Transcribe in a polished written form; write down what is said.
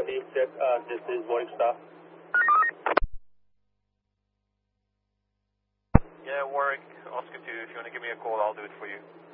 name check. This is Warwick Staff. Yeah, Warwick, Oscar 2, if you want to give me a call, I'll do it for you.